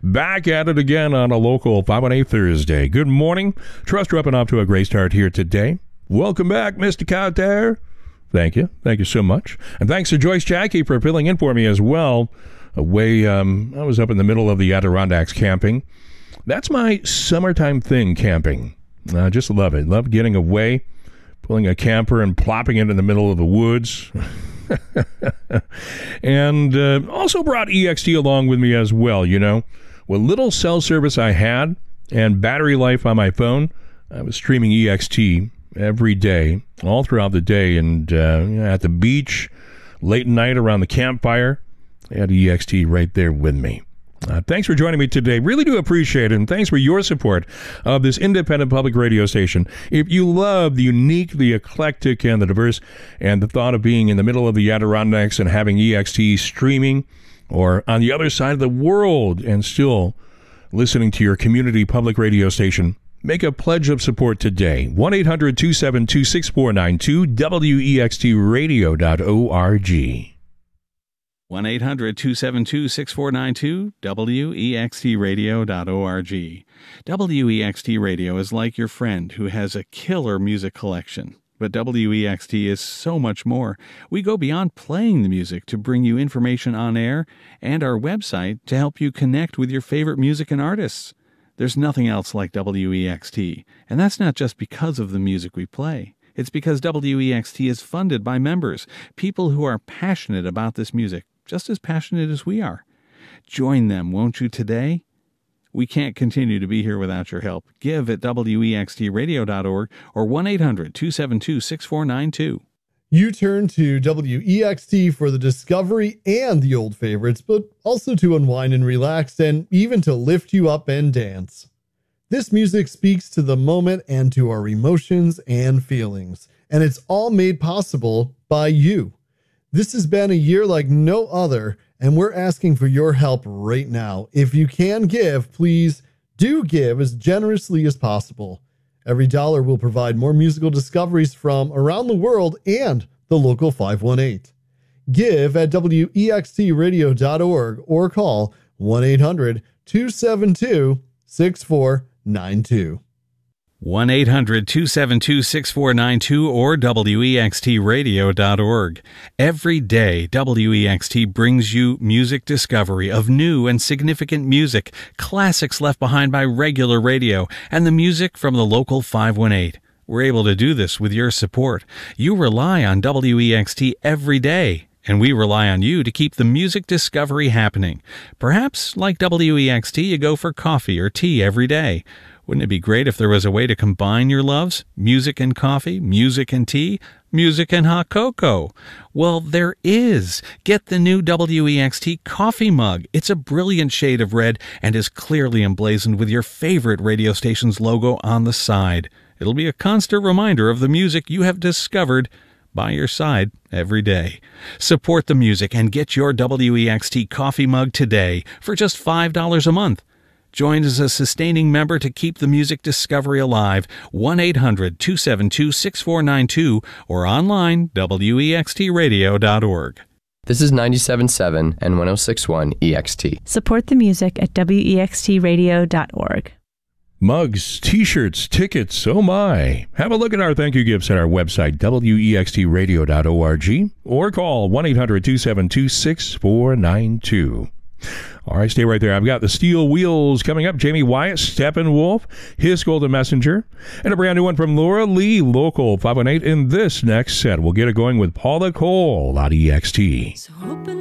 Back at it again on a local 518 Thursday. Good morning. Trust you're up and off to a great start here today. Welcome back, Mr. Cowter. Thank you. Thank you so much. And thanks to Joyce Jackie for filling in for me as well. I was up in the middle of the Adirondacks camping. That's my summertime thing, camping. I just love it. Love getting away, pulling a camper and plopping it in the middle of the woods. And also brought EXT along with me as well, you know. With little cell service I had and battery life on my phone, I was streaming EXT every day, all throughout the day, and at the beach, late at night around the campfire. I had EXT right there with me. Thanks for joining me today. Really do appreciate it, and thanks for your support of this independent public radio station. If you love the unique, the eclectic, and the diverse, and the thought of being in the middle of the Adirondacks and having EXT streaming, or on the other side of the world and still listening to your community public radio station, make a pledge of support today. 1-800-272-6492, WEXTradio.org. 1-800-272-6492, WEXTradio.org. WEXT Radio is like your friend who has a killer music collection. But WEXT is so much more. We go beyond playing the music to bring you information on air and our website to help you connect with your favorite music and artists. There's nothing else like WEXT, and that's not just because of the music we play. It's because WEXT is funded by members, people who are passionate about this music, just as passionate as we are. Join them, won't you, today? We can't continue to be here without your help. Give at WEXTradio.org or 1-800-272-6492. You turn to WEXT for the discovery and the old favorites, but also to unwind and relax, and even to lift you up and dance. This music speaks to the moment and to our emotions and feelings, and it's all made possible by you. This has been a year like no other, and we're asking for your help right now. If you can give, please do give as generously as possible. Every dollar will provide more musical discoveries from around the world and the local 518. Give at WEXTradio.org or call 1-800-272-6492. 1-800-272-6492 or WEXTradio.org. Every day, WEXT brings you music discovery of new and significant music, classics left behind by regular radio, and the music from the local 518. We're able to do this with your support. You rely on WEXT every day, and we rely on you to keep the music discovery happening. Perhaps, like WEXT, you go for coffee or tea every day. Wouldn't it be great if there was a way to combine your loves? Music and coffee, music and tea, music and hot cocoa. Well, there is. Get the new WEXT coffee mug. It's a brilliant shade of red and is clearly emblazoned with your favorite radio station's logo on the side. It'll be a constant reminder of the music you have discovered by your side every day. Support the music and get your WEXT coffee mug today for just $5 a month. Join as a sustaining member to keep the music discovery alive. 1-800-272-6492 or online, WEXTradio.org. This is 97.7 and 106.1 EXT. Support the music at WEXTradio.org. Mugs, t-shirts, tickets, oh my. Have a look at our thank you gifts at our website, WEXTradio.org, or call 1-800-272-6492. All right, stay right there. I've got the Steel Wheels coming up. Jamie Wyatt, Steppenwolf, His Golden Messenger, and a brand new one from Laura Lee, Local 518. In this next set, we'll get it going with Paula Cole, EXT. So open